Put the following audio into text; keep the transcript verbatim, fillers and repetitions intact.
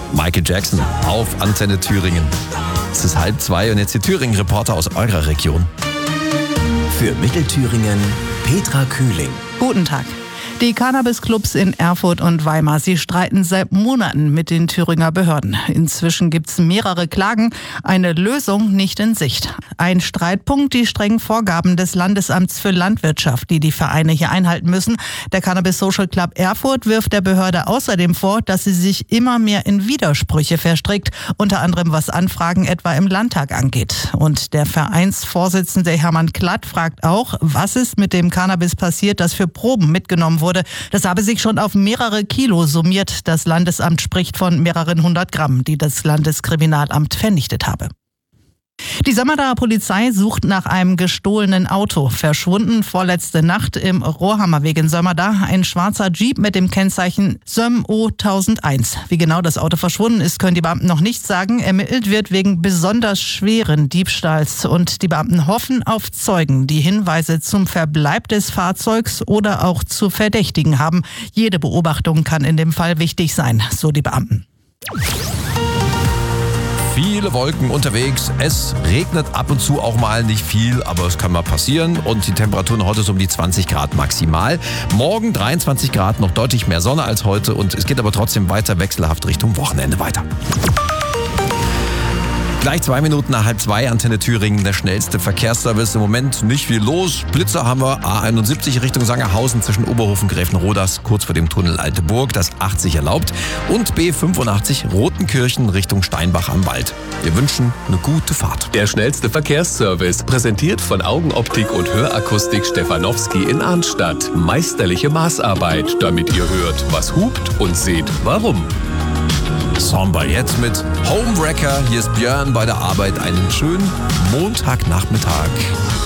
Michael Jackson auf Antenne Thüringen. Es ist halb zwei und jetzt die Thüringen-Reporter aus eurer Region. Für Mittelthüringen Petra Kühling. Guten Tag. Die Cannabis-Clubs in Erfurt und Weimar, sie streiten seit Monaten mit den Thüringer Behörden. Inzwischen gibt es mehrere Klagen, eine Lösung nicht in Sicht. Ein Streitpunkt, die strengen Vorgaben des Landesamts für Landwirtschaft, die die Vereine hier einhalten müssen. Der Cannabis Social Club Erfurt wirft der Behörde außerdem vor, dass sie sich immer mehr in Widersprüche verstrickt, unter anderem was Anfragen etwa im Landtag angeht. Und der Vereinsvorsitzende Hermann Klatt fragt auch, was ist mit dem Cannabis passiert, das für Proben mitgenommen wurde. Das habe sich schon auf mehrere Kilo summiert. Das Landesamt spricht von mehreren hundert Gramm, die das Landeskriminalamt vernichtet habe. Die Sömmerdaer Polizei sucht nach einem gestohlenen Auto. Verschwunden vorletzte Nacht im Rohrhammerweg in Sömmerda ein schwarzer Jeep mit dem Kennzeichen Söm O tausendeins. Wie genau das Auto verschwunden ist, können die Beamten noch nicht sagen. Ermittelt wird wegen besonders schweren Diebstahls. Und die Beamten hoffen auf Zeugen, die Hinweise zum Verbleib des Fahrzeugs oder auch zu Verdächtigen haben. Jede Beobachtung kann in dem Fall wichtig sein, so die Beamten. Viele Wolken unterwegs. Es regnet ab und zu auch mal, nicht viel, aber es kann mal passieren. Und die Temperaturen heute so um die zwanzig Grad maximal. Morgen dreiundzwanzig Grad, noch deutlich mehr Sonne als heute. Und es geht aber trotzdem weiter wechselhaft Richtung Wochenende weiter. Gleich zwei Minuten nach halb zwei, Antenne Thüringen, der schnellste Verkehrsservice. Im Moment nicht viel los. Blitzer haben wir A einundsiebzig Richtung Sangerhausen zwischen Oberhofen und Gräfenroders, kurz vor dem Tunnel Alte Burg, das achtzig erlaubt. Und B fünfundachtzig Rotenkirchen Richtung Steinbach am Wald. Wir wünschen eine gute Fahrt. Der schnellste Verkehrsservice, präsentiert von Augenoptik und Hörakustik Stefanowski in Arnstadt. Meisterliche Maßarbeit, damit ihr hört, was hupt und seht, warum. Somber jetzt mit Homewrecker. Hier ist Björn bei der Arbeit. Einen schönen Montagnachmittag.